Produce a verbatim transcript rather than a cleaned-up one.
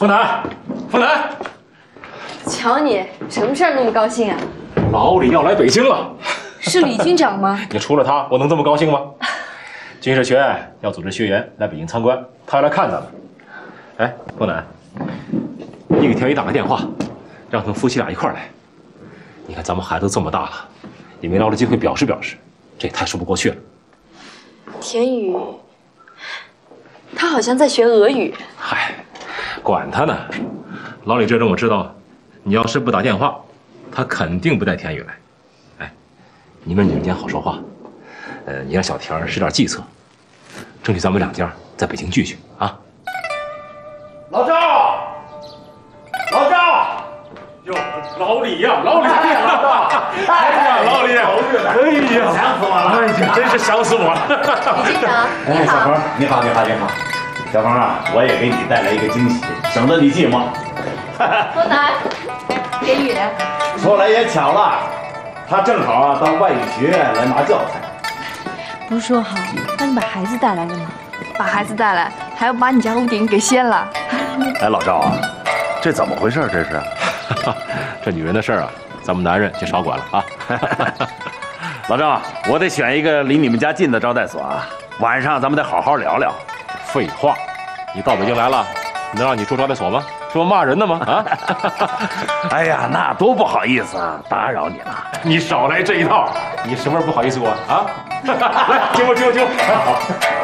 凤南，凤南， 瞧你，什么事儿那么高兴啊？ 老李要来北京了。 是李军长吗？ 你除了他，我能这么高兴吗？军事学院要组织学员来北京参观，他要来看咱们。哎，凤南，你给田宇打个电话，让他们夫妻俩一块儿来。你看咱们孩子这么大了，也没捞着机会表示表示，这也太说不过去了。 田宇，他好像在学俄语。 嗨，管他呢，老李这人我知道，你要是不打电话，他肯定不带田宇来。哎，你们女人间好说话，呃，你让小田使点计策，争取咱们两家在北京聚聚啊。 老赵，老赵， 哟，老李呀，老李呀，哎呀，老李，哎呀， 想死我了， 哎呀，真是想死我了。 李军长， 哎， 你好。 小鹏，你好，你好，你好。小鹏啊，我也给你带来一个惊喜，省得你寂寞。 丰南，田宇， 说来也巧了，他正好啊到外语学院来拿教材。 不是说好帮你把孩子带来了吗？ 把孩子带来，还要把你家屋顶给掀了。 哎，老赵啊，这怎么回事？这是？ 这女人的事儿啊，咱们男人就少管了啊。 老赵，我得选一个离你们家近的招待所啊，晚上咱们得好好聊聊。 废话，你到北京来了，能让你住招待所吗？这不骂人呢吗？啊！ 哎呀，那多不好意思啊，打扰你了。 你少来这一套，你什么时候不好意思过啊？来，请我，请我，请我。好。